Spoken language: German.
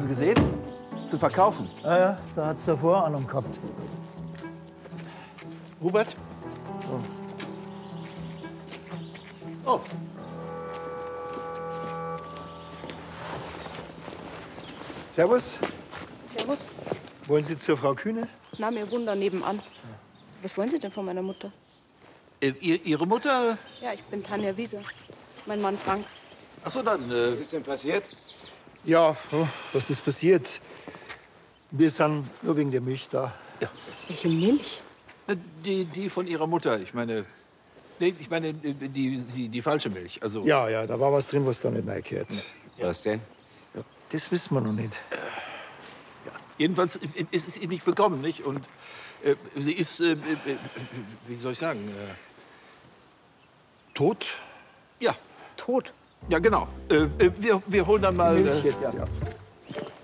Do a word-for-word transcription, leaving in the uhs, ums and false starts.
Sie gesehen? Zu verkaufen. Ja, ja, da hat's ja Vorahnung gehabt. Hubert? Oh. oh. Servus. Servus. Wollen Sie zur Frau Kühne? Na, wir wohnen da nebenan. Was wollen Sie denn von meiner Mutter? Äh, ihr, Ihre Mutter? Ja, ich bin Tanja Wiese. Mein Mann Frank. Ach so, dann. Äh, was ist denn passiert? Ja, oh, was ist passiert? Wir sind nur wegen der Milch da. Ja. Welche Milch? Die, die von Ihrer Mutter. Ich meine, nee, ich meine die, die, die falsche Milch. Also. Ja, ja, da war was drin, was da nicht reingehört. Ja. Was denn? Ja, das wissen wir noch nicht. Ja. Jedenfalls ist es ihr nicht bekommen, nicht? Und äh, sie ist, äh, äh, wie soll ich sagen, äh, tot? Ja. Tot? Ja, genau. Äh, wir, wir holen dann mal. Milch Äh, jetzt, ja. ja.